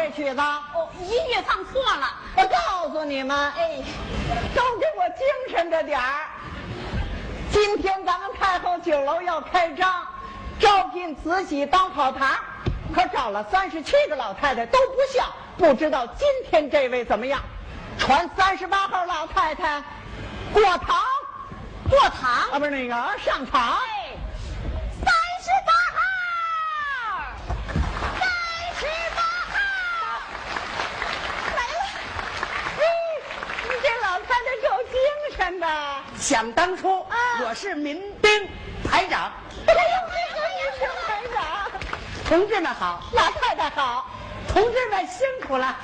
这曲子？ 哦，音乐放错了。 我告诉你们， 哎， 都给我精神着点儿。今天咱们太后酒楼要开张，招聘慈禧当跑堂，可找了37个老太太都不像，不知道今天这位怎么样？传38号老太太过堂， 过堂啊，不是那个上场。 哎，38号来了。 你这老太太够精神的。 想当初，我是民兵排长。 哎呦，民兵排长， 同志们好， 老太太好。 同志们辛苦了。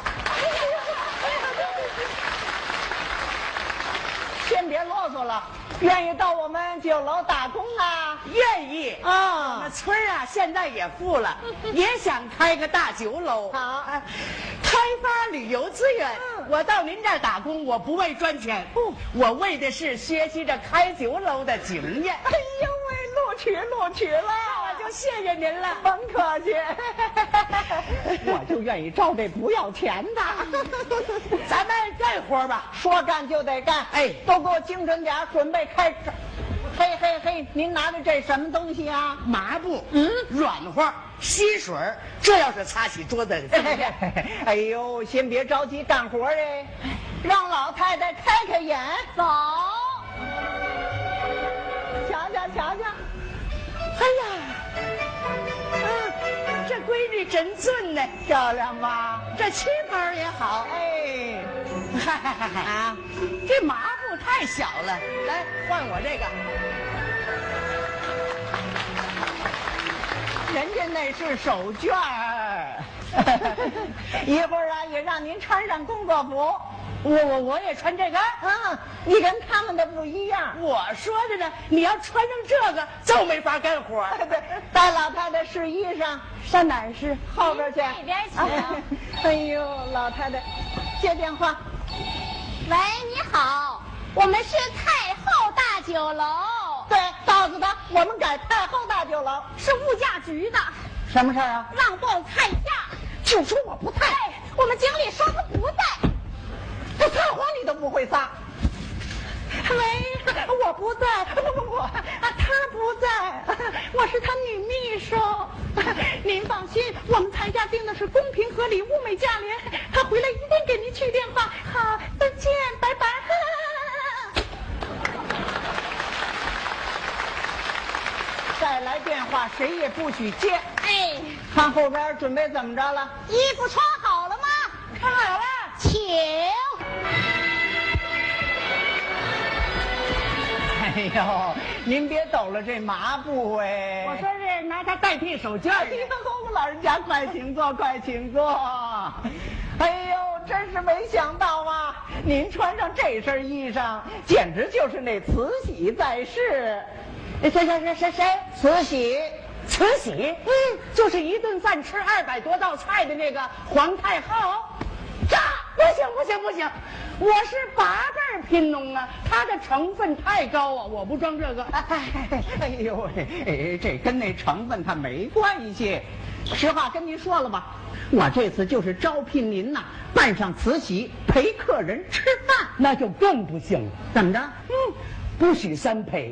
先别啰嗦了，愿意到我们酒楼打工啊？ 愿意啊那村儿啊，现在也富了，也想开个大酒楼。 好开发旅游资源。我到您这儿打工，我不为赚钱，我为的是学习着开酒楼的经验。 哎呦喂，录取了， 我就谢谢您了。 甭客气，我就愿意招这不要钱的。 咱们干活吧， 说干就得干， 哎都给我精神点，准备开始。嘿嘿嘿，您拿的这什么东西啊？ 麻布，软和，吸水，这要是擦洗桌子， 哎呦，先别着急干活哎，让老太太开开眼， 走， 瞧瞧瞧瞧。 哎呀，这闺女真俊呢， 漂亮吧？ 这旗袍也好。 哎， 啊，这麻布太小了，来换我这个。 人家那是手绢儿，一会儿啊也让您穿上工作服。 我也穿这个。 你跟他们的不一样。 我说着呢，你要穿上这个就没法干活。 对，带老太太试衣裳， 上哪儿试？ 后边去。 那边请。 哎呦，老太太，接电话。 喂，你好，我们是太后大酒楼， 对，告诉他我们改太后大酒楼。 是物价局的， 什么事儿啊？ 让报菜价。 就说我不在， 哎，我们经理说他不在。 这撒谎你都不会撒。喂，我不在，不，他不在，我是他女秘书。您放心，我们菜价定的是公平合理、物美价廉。他回来一定给您去电话。好，再见，拜拜。再来电话，谁也不许接。 哎， 看后边准备怎么着了？ 衣服穿好了吗？ 看好了。 请。 哎呦，您别抖了这麻布哎！ 我说是拿它代替手绢。 哎呦，老人家快请坐，快请坐。哎呦，真是没想到啊！您穿上这身衣裳，简直就是那慈禧在世。谁？慈禧。 慈禧，就是一顿饭吃200多道菜的那个皇太后。不行，我是8辈贫农啊，它的成分太高啊，我不装这个。 哎呦喂，这跟那成分它没关系。实话跟您说了吧，我这次就是招聘您呐，扮上慈禧陪客人吃饭， 那就更不行了。 怎么着？ 不许3陪。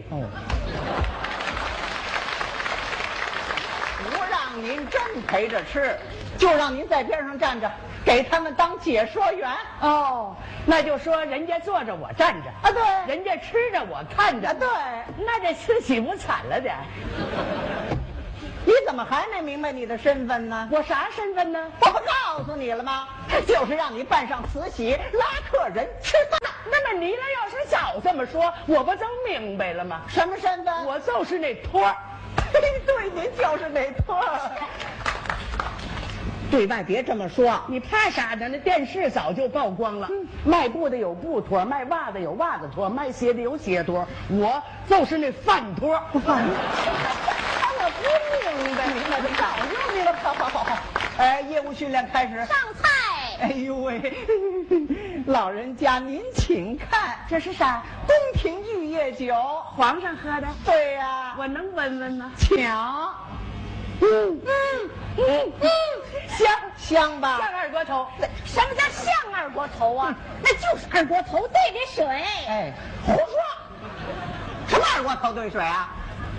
不让您真陪着吃，就让您在边上站着，给他们当解说员。 那就说人家坐着我站着啊，对， 人家吃着我看着， 对， 那这慈禧不惨了点？ 你怎么还没明白你的身份呢？ 我啥身份呢？ 我不告诉你了吗？就是让你扮上慈禧拉客人吃饭。 那么你要是早这么说，我不就明白了吗？ 什么身份？ 我就是那托儿。 对，您就是那托儿。对外别这么说， 你怕啥呢？那电视早就曝光了。卖布的有布托，卖袜子有袜子托，卖鞋的有鞋托，我就是那饭托。 我不明白，那就早就明白了。好。业务训练开始。 上菜。 哎呦喂，老人家您请看， 这是啥？ 宫廷玉液酒， 皇上喝的。 对呀， 我能闻闻吗？ 抢。 香吧？ 像二锅头。 什么叫像二锅头啊？那就是二锅头兑的水。 哎，胡说！什么二锅头兑水啊？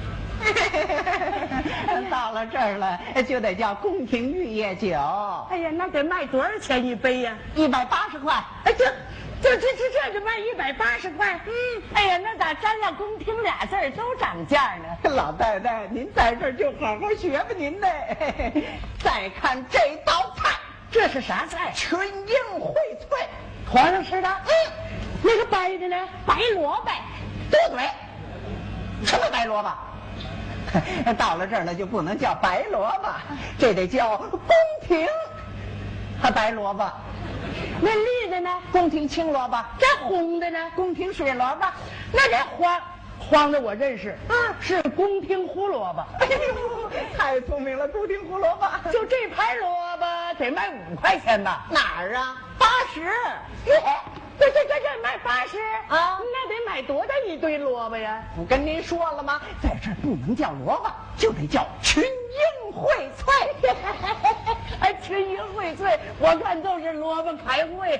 到了这儿了，就得叫宫廷玉液酒。 哎呀，那得卖多少钱一杯呀 ？180块。 哎，这就卖180块。哎呀，那咋沾了宫廷俩字儿都涨价呢？ 老太太，您在这儿就好好学吧您呢。再看这道菜， 这是啥菜？ 群英荟萃， 皇上吃的。那个白的呢？ 白萝卜。 对对，什么白萝卜？到了这儿了就不能叫白萝卜，这得叫宫廷白萝卜。 那绿的呢？ 宫廷青萝卜。 这红的呢？ 宫廷水萝卜。 那这黄的我认识，是宫廷胡萝卜。 哎呦，太聪明了，宫廷胡萝卜。 就这盘萝卜得卖5块钱吧？ 哪儿啊？80。 这卖80 啊？ 那得买多大一堆萝卜呀？ 不跟您说了吗？在这儿不能叫萝卜，就得叫群英荟萃。 哎，群英荟萃，我看都是萝卜开会。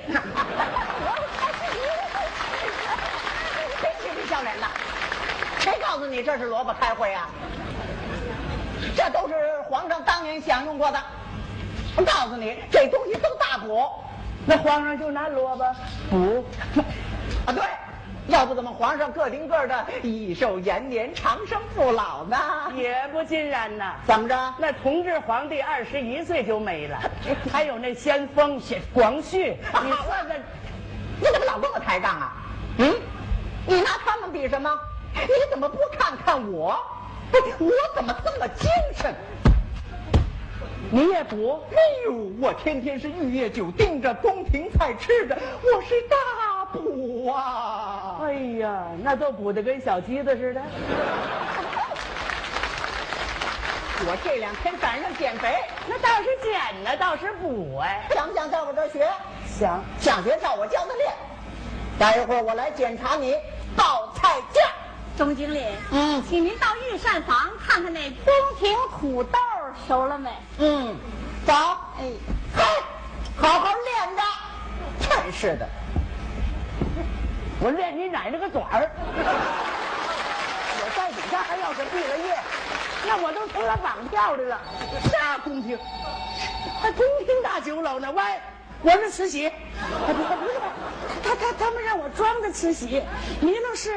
真是不笑人了！谁告诉你这是萝卜开会啊？这都是皇上当年享用过的。我告诉你，这东西都大补。 那皇上就拿萝卜补啊？对，要不怎么皇上个顶个的益寿延年、长生不老呢？ 也不尽然呐。 怎么着？ 那同治皇帝21岁就没了，还有那先锋广旭，你算算， 你怎么老跟我抬杠啊？你拿他们比什么？你怎么不看看我？我怎么这么精神？ 你也补？ 哎呦，我天天是玉液酒盯着，宫廷菜吃着，我是大补啊！ 哎呀，那都补得跟小鸡子似的。 我这2天赶上减肥， 那倒是减呢，倒是补哎。 想不想在我这儿学？ 想。 想学照我教的练。待一会儿我来检查你报菜价。 钟经理，请您到御膳房看看那宫廷土豆熟了没？ 走。哎，好好练着。真是的， 我练你奶奶个短儿！我在底下还要是毕了业，那我都成了绑票的了。啥宫廷？还宫廷大酒楼呢？喂，我是慈禧。不是，他们让我装的慈禧，你那是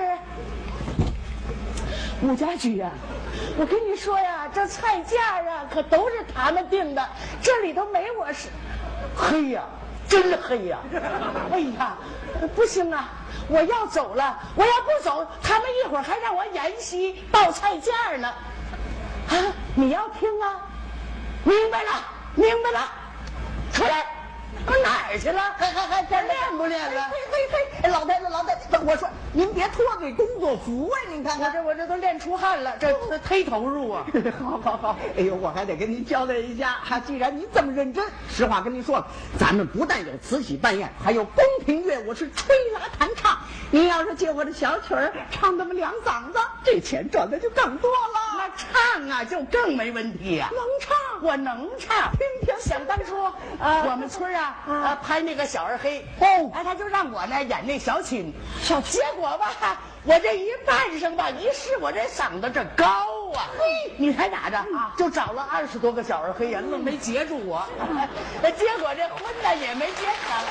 武家驹呀。我跟你说呀，这菜价啊可都是他们定的，这里头没我是。黑呀，真黑呀！哎呀，不行啊，我要走了，我要不走，他们一会儿还让我演戏报菜价呢。啊，你要听啊？明白了，明白了，出来。我哪儿去了？还这练不练了？ 嘿，老太太，我说您别脱罪工作服啊！您看看， 我这都练出汗了，这忒投入啊！ 好，哎呦，我还得跟您交代一下，既然您这么认真，实话跟您说，咱们不但有慈禧办宴，还有宫廷乐，我是吹拉弹唱。您要是借我这小曲儿唱那么2嗓子，这钱赚的就更多了。 那唱啊，就更没问题呀。 能唱， 我能唱。想当初，我们村拍那个小二黑，他就让我呢演那小青，结果吧，我这一扮上吧，一试我这嗓子这高啊，你猜咋着？就找了20多个小二黑人，愣没截住我，结果这婚呢也没结成。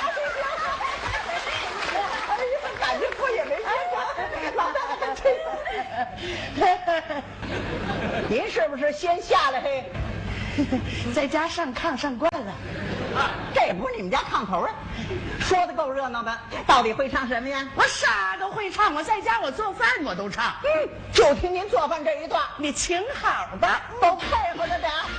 感觉我也没结成，老太太真是。您是不是先下来嘿？ 在家上炕上惯了， 这也不是你们家炕头啊！说的够热闹的，到底会唱什么呀？ 我啥都会唱，我在家我做饭我都唱。 就听您做饭这一段， 你请好吧， 都配合着点。